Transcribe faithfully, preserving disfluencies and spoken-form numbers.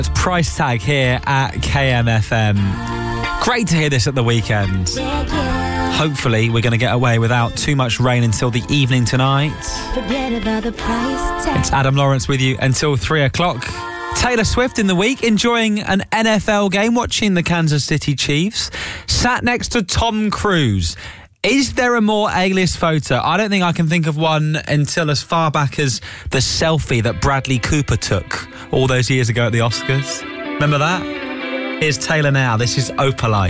It's Price Tag here at K M F M. Great to hear this at the weekend. Hopefully we're going to get away without too much rain until the evening tonight. Forget about the price tag. It's Adam Lawrence with you until three o'clock. Taylor Swift in the week, enjoying an N F L game, watching the Kansas City Chiefs. Sat next to Tom Cruise. Is there a more A-list photo? I don't think I can think of one until as far back as the selfie that Bradley Cooper took all those years ago at the Oscars. Remember that? Here's Taylor now. This is Opalite.